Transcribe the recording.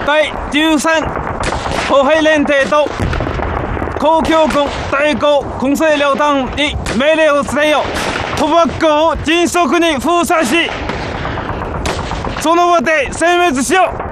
第13歩兵連隊と公共軍対抗混成両団に命令を伝えよ。賭博港を迅速に封鎖し、その場で殲滅しよう。